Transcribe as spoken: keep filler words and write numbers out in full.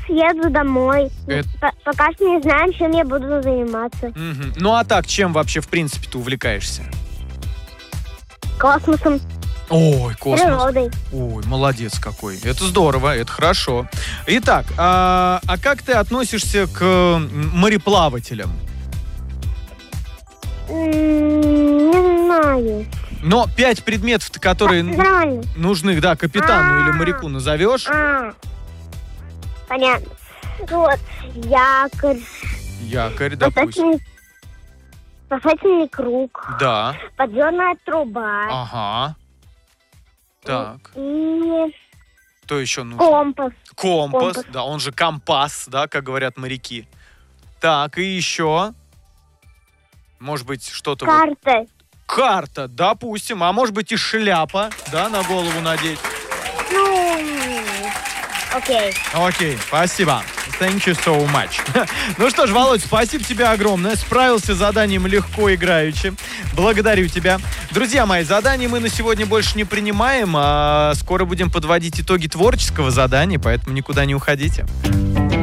еду домой. Это- П- Пока что не знаем, чем я буду заниматься. Мгм. Ну а так, чем вообще в принципе ты увлекаешься? Космосом, Ой, космос. природой. Ой, молодец какой. Это здорово, это хорошо. Итак, а, а как ты относишься к м, мореплавателям? М, Не знаю. Но пять предметов, которые н- Нормально. нужны, да, капитану или А. моряку назовешь? А, понятно. Вот, якорь, Якорь, допустим. спасательный, спасательный круг, Да. подзорная труба Ага. Так. и Что еще нужно? компас. Компас, компас. да, он же компас, да, как говорят моряки. Так, и еще. Может быть, что-то... вот- Карта. Карта, допустим. А может быть и шляпа, да, на голову надеть. Ну, окей. Окей, спасибо. Thank you so much. Ну что ж, Володь, спасибо тебе огромное. Справился с заданием легко играючи. Благодарю тебя. Друзья мои, заданий мы на сегодня больше не принимаем, а скоро будем подводить итоги творческого задания, поэтому никуда не уходите.